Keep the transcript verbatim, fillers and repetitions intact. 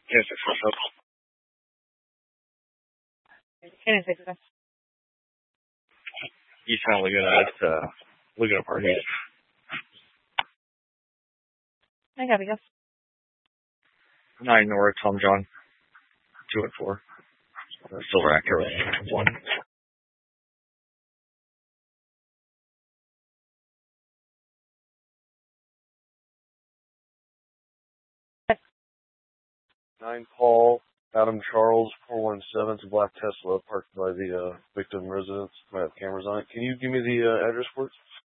Yes, it's what's up. Can I fix this? You sound looking at uh, looking at parties. I got it, yes. Nine North, Tom John. Two and four. Uh, Silver Acura. One. Nine Paul, Adam Charles, four one seven. It's a black Tesla parked by the uh, victim residence. I have cameras on it. Can you give me the uh, address for it?